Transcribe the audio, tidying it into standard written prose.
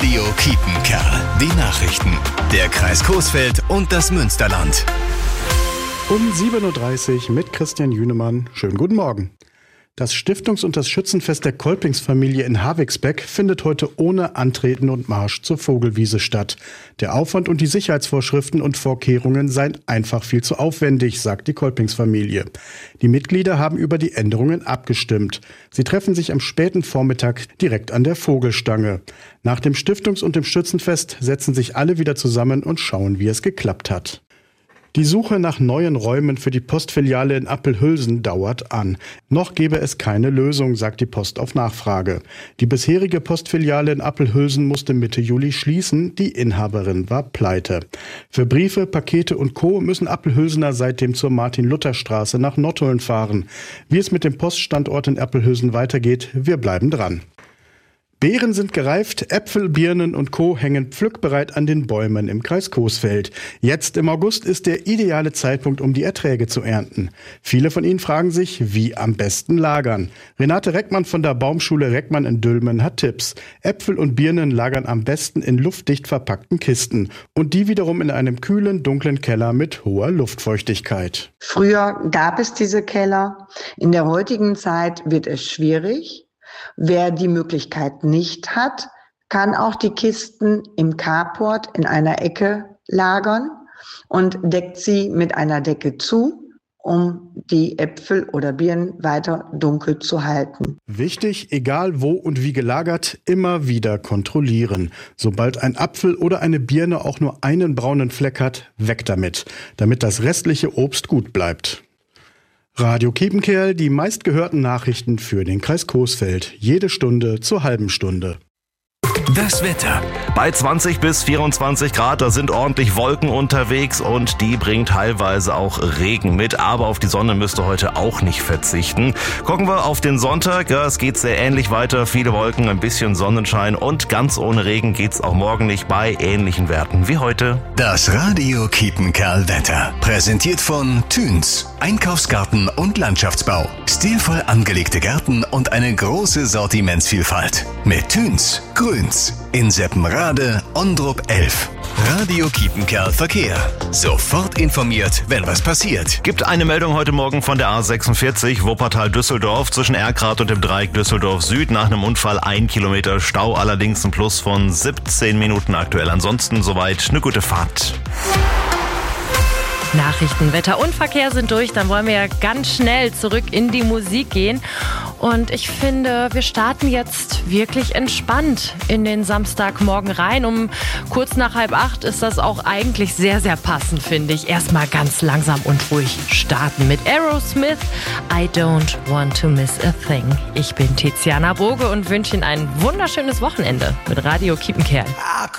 Radio Kiepenkerl. Die Nachrichten. Der Kreis Coesfeld und das Münsterland. Um 7.30 Uhr mit Christian Jünemann. Schönen guten Morgen. Das Stiftungs- und das Schützenfest der Kolpingsfamilie in Havixbeck findet heute ohne Antreten und Marsch zur Vogelwiese statt. Der Aufwand und die Sicherheitsvorschriften und Vorkehrungen seien einfach viel zu aufwendig, sagt die Kolpingsfamilie. Die Mitglieder haben über die Änderungen abgestimmt. Sie treffen sich am späten Vormittag direkt an der Vogelstange. Nach dem Stiftungs- und dem Schützenfest setzen sich alle wieder zusammen und schauen, wie es geklappt hat. Die Suche nach neuen Räumen für die Postfiliale in Appelhülsen dauert an. Noch gebe es keine Lösung, sagt die Post auf Nachfrage. Die bisherige Postfiliale in Appelhülsen musste Mitte Juli schließen, die Inhaberin war pleite. Für Briefe, Pakete und Co. müssen Appelhülsener seitdem zur Martin-Luther-Straße nach Nottuln fahren. Wie es mit dem Poststandort in Appelhülsen weitergeht, wir bleiben dran. Beeren sind gereift, Äpfel, Birnen und Co. hängen pflückbereit an den Bäumen im Kreis Coesfeld. Jetzt im August ist der ideale Zeitpunkt, um die Erträge zu ernten. Viele von Ihnen fragen sich, wie am besten lagern. Renate Reckmann von der Baumschule Reckmann in Dülmen hat Tipps. Äpfel und Birnen lagern am besten in luftdicht verpackten Kisten und die wiederum in einem kühlen, dunklen Keller mit hoher Luftfeuchtigkeit. Früher gab es diese Keller. In der heutigen Zeit wird es schwierig. Wer die Möglichkeit nicht hat, kann auch die Kisten im Carport in einer Ecke lagern und deckt sie mit einer Decke zu, um die Äpfel oder Birnen weiter dunkel zu halten. Wichtig, egal wo und wie gelagert, immer wieder kontrollieren. Sobald ein Apfel oder eine Birne auch nur einen braunen Fleck hat, weg damit das restliche Obst gut bleibt. Radio Kiepenkerl, die meistgehörten Nachrichten für den Kreis Coesfeld. Jede Stunde zur halben Stunde. Das Wetter. Bei 20 bis 24 Grad, da sind ordentlich Wolken unterwegs und die bringen teilweise auch Regen mit. Aber auf die Sonne müsst ihr heute auch nicht verzichten. Gucken wir auf den Sonntag. Ja, es geht sehr ähnlich weiter. Viele Wolken, ein bisschen Sonnenschein und ganz ohne Regen geht's auch morgen nicht bei ähnlichen Werten wie heute. Das Radio Kiepenkerl Wetter. Präsentiert von Thüns. Einkaufsgarten und Landschaftsbau. Stilvoll angelegte Gärten und eine große Sortimentsvielfalt. Mit Thüns. Grüns. In Seppenrade, Ondrup 11. Radio Kiepenkerl Verkehr. Sofort informiert, wenn was passiert. Gibt eine Meldung heute Morgen von der A46 Wuppertal-Düsseldorf zwischen Erkrath und dem Dreieck Düsseldorf Süd. Nach einem Unfall 1 Kilometer Stau, allerdings ein Plus von 17 Minuten aktuell. Ansonsten soweit eine gute Fahrt. Nachrichten, Wetter und Verkehr sind durch. Dann wollen wir ja ganz schnell zurück in die Musik gehen. Und ich finde, wir starten jetzt wirklich entspannt in den Samstagmorgen rein. Um kurz nach 7:30 ist das auch eigentlich sehr, sehr passend, finde ich. Erstmal ganz langsam und ruhig starten mit Aerosmith. I don't want to miss a thing. Ich bin Tiziana Boge und wünsche Ihnen ein wunderschönes Wochenende mit Radio Kiepenkerl.